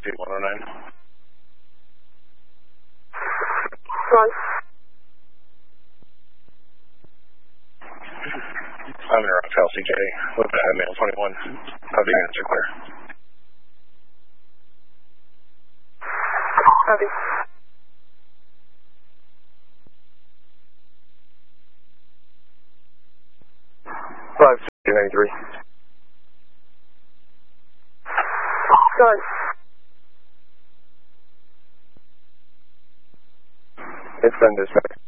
109. Ron. I'm in Rock CJ. Look ahead, mail 21. I'll be answer clear. Copy. Five 93. Go on. It's been dispatched.